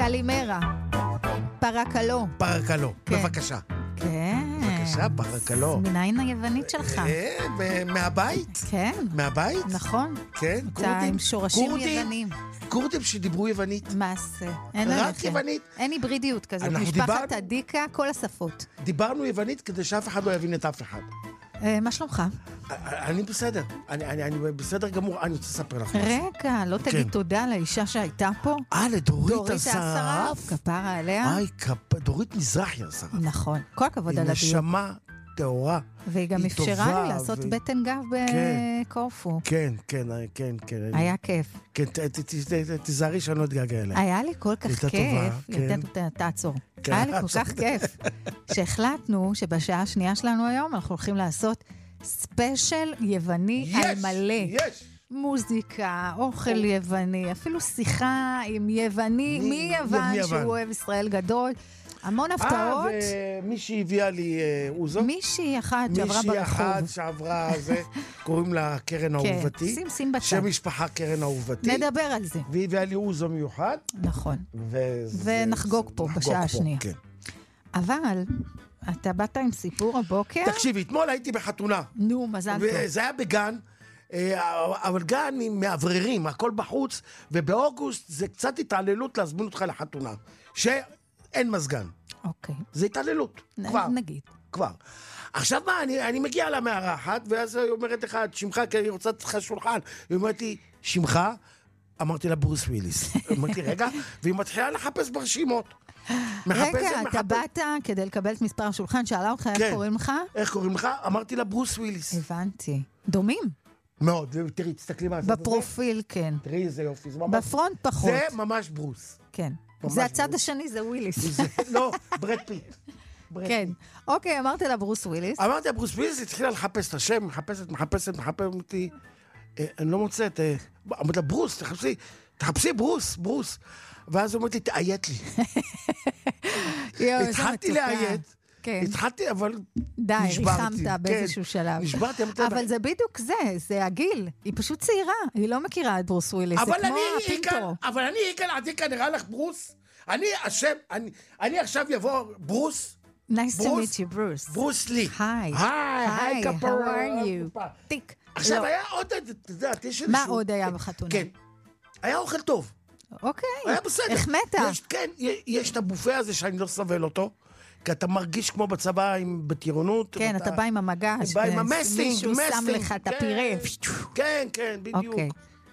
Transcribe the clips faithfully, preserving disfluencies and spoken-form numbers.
קלימרה. פרקלו. פרקלו, כן. בבקשה. כן. בבקשה, פרקלו. מניין היוונית שלך. אה, ב- מהבית? כן. מהבית? נכון. כן, אתה עם שורשים כורדים, יוונים. כורדים שדיברו יוונית. מעשה. אין רק עליכם. יוונית. אין היברידיות כזאת. אנחנו משפחת דיברנו- הדיקה, כל השפות. דיברנו יוונית כדי שאף אחד לא יבין את אף אחד. אה, מה שלומך? אני בסדר, אני, אני, אני בסדר גמור, אני רוצה לספר לך משהו. רגע, לא תגיד כן. תודה לאישה שהייתה פה? אה, לדורית דורית אסרף? אסרף, כפרה עליה. איי, כפ... דורית מזרחי אסרף. נכון, כל הכבוד היא על הדיוק. נשמה טהורה. והיא גם היא אפשרה טובה, לי לעשות ו- בטן גב כן. בקורפו. כן, כן, כן, כן. היה כיף. כן, ת- ת- ת- ת- תיזהרי שאני לא אתגעגע אליה. היה לי כל כך הייתה כיף. טובה, כן. ת- ת- תעצור. כן, היה לי כל עצור. כך כיף. שהחלטנו שבשעה השנייה שלנו היום אנחנו הולכים לעשות ספיישל יווני על מלא. יש! מוזיקה, אוכל יווני, אפילו שיחה עם יווני מי- מיוון מיוון. שהוא אוהב ישראל גדול. המון אה, הפתעות. ומישהי הביאה לי אה, אוזו. מישהי אחת שעברה מישהי ברחוב. אחת שעברה זה, קוראים לה קרן אהובתי. שים, שים בצד. שם משפחה קרן אהובתי. נדבר על זה. והיא הביאה לי אוזו מיוחד. נכון. וזה- ונחגוג פה נחגוג בשעה פה, השנייה. כן. אבל אתה באת עם סיפור הבוקר? תקשיבי, אתמול הייתי בחתונה. נו, מזל טוב. וזה היה בגן, אה, אבל גן עם מאווררים, הכל בחוץ, ובאוגוסט זה קצת התעללות להזמין אותך לחתונה. שאין מזגן. אוקיי. זה התעללות, כבר. נגיד. כבר. עכשיו מה, אני, אני מגיע למארחת, ואז היא אומרת לך, שמך, כי אני רוצה לך שולחן. היא אומרת לי, שמך? אמרתי לה, ברוס וויליס. אמרתי, רגע, והיא מתחילה לחפש ברשימות. מחפשת, רגע, אתה מחפשת. באת כדי לקבל את מספר השולחן, שאלה אותך איך כן. קוראים לך? איך קוראים לך? אמרתי לה, ברוס וויליס. הבנתי. דומים. מאוד, תראי, תסתכלי מה זה. בפרופיל, כן. תראי איזה יופי. זה ממש- בפרונט פחות. זה ממש ברוס. כן. ממש זה הצד ברוס. השני, זה וויליס. זה, לא, ברד פיט. ברד כן. פיט. אוקיי, אמרתי לה ברוס וויליס. אמרתי לה, ברוס וויליס, התחילה לחפש את השם, מחפשת, מחפשת, מחפשת, אמרתי, "אה, אני לא מוצאת, אה." אמרתי לה, ברוס, תחפשי, תחפשי ברוס, ברוס. ואז היא אומרת לי, תאיית לי. יואו, איזה התחלתי מתוקה. לאיית, כן. התחלתי, אבל די, נשברתי. ריחמת באיזשהו כן, שלב. נשברתי, אמרתי לה, אבל זה בדיוק זה, זה הגיל. היא פשוט צעירה, היא לא מכירה את ברוס וויליס. זה אבל כמו אני, הפינטו. יגאל, אבל אני, יגאל, עתיקה, נראה לך ברוס? אני, השם, אני, אני עכשיו יבוא ברוס, Nice to ברוס? meet you, ברוס. ברוס לי. היי. היי, היי, how כפרה. are you? כפרה. טיק. עכשיו לא. היה עוד, את יודעת, יש איזשהו... מה עוד היה בחתונה? כן. היה אוכל טוב. אוקיי. היה בסדר. החמאת. יש, כן, יש את הבופה הזה שאני לא סבל אותו, כי אתה מרגיש כמו בצבא עם בטירונות. כן, אתה בא עם המגש. בא עם ו- המסטינג, מישהו שם מסטינג, לך את כן. הפירה. כן, כן, בדיוק. אוקיי.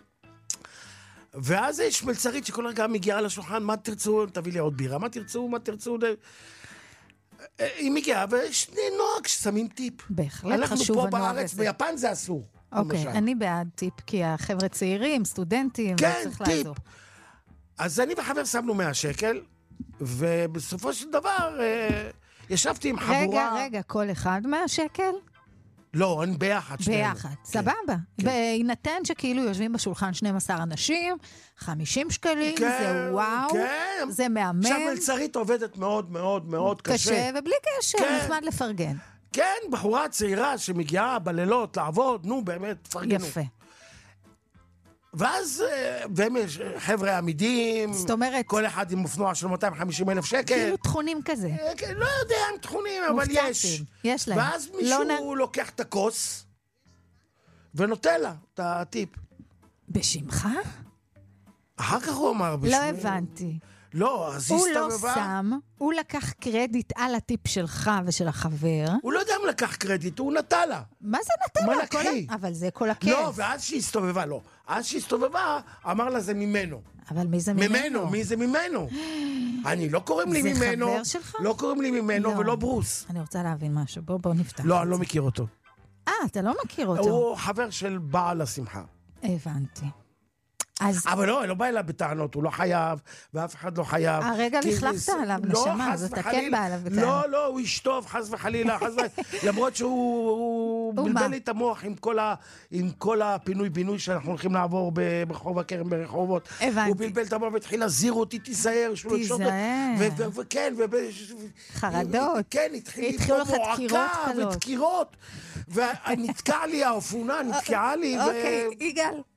ואז יש מלצרית שכל רגע מגיעה לשולחן, מה תרצו? תביא לי עוד בירה. מה תרצו? מה תרצו? היא מגיעה, ויש נוהג ששמים טיפ. בהחלט חשוב אנחנו פה הנוהג בארץ, הזה. ביפן זה אסור. אוקיי, למשל. אני בעד טיפ, כי החבר'ה צעירים, סטודנטים, כן, וצריך טיפ. לעזור. אז אני וחבר שמנו מאה שקל, ובסופו של דבר אה, ישבתי עם חבורה... רגע, רגע, כל אחד מהשקל? לא, אני ביחד. שנינו. ביחד, כן. סבבה. בהינתן שכאילו יושבים בשולחן שנים עשר אנשים, חמישים שקלים, כן, זה וואו, כן. זה מהמם, עכשיו מלצרית עובדת מאוד מאוד מאוד קשה. קשה, ובלי קשר, כן. נחמד לפרגן. כן, בחורה צעירה שמגיעה בלילות לעבוד, נו באמת, תפרגנו. יפה. ואז, אה, והם יש חבר'ה עמידים, זאת אומרת- כל אחד עם אופנוע של מאתיים וחמישים אלף שקל. כאילו תכונים כזה. אה, כן, לא יודע, הם תכונים, אבל מופתעתם. יש. יש להם. ואז לא מישהו לוקח את הכוס ונותן לה את הטיפ. בשמך? אחר כך הוא אמר... לא בשביל- הבנתי. לא, אז היא הוא לא הסתובבה. שם, הוא לקח קרדיט על הטיפ שלך ושל החבר. הוא לא יודע אם לקח קרדיט, הוא נטע לה. מה זה נתן מה לה? כל לקחי? ה- אבל זה כל הכיף. לא, ואז שהיא הסתובבה, לא. אז שהיא הסתובבה, אמר לה זה ממנו. אבל מי זה ממנו? ממנו, מי זה ממנו? אני, לא קוראים לי זה ממנו. חבר שלך? לא קוראים לי ממנו לא. ולא ברוס. אני רוצה להבין משהו. בוא, בוא נפתח. לא, אני לא מכיר אותו. אה, אתה לא מכיר אותו. הוא חבר של בעל השמחה. הבנתי. אז אבל לא, לא בא אליו בטענות, הוא לא חייב, ואף אחד לא חייב. הרגע כי לכלכת זה- עליו, לא, נשמה, חס אז אתה כן וחלילה. בא אליו בטענות. לא, לא, הוא איש טוב, חס וחלילה, חס וחלילה. למרות שהוא הוא הוא בלבל מה? לי את המוח עם כל ה- עם כל הפינוי-בינוי שאנחנו הולכים לעבור ב- ברחוב הכרם ברחובות. הבנתי. הוא בלבל את המוח והתחיל להזהיר אותי, תיזהר. שהוא לא ישוב- תיזהר. ו- ו- וכן, ו- חרדות. כן, התחיל לי התחילו פה לך דקירות מועקה קלות. ודקירות. ונתקע לי האופונה, נתקעה לי. ו- אוקיי, יגאל,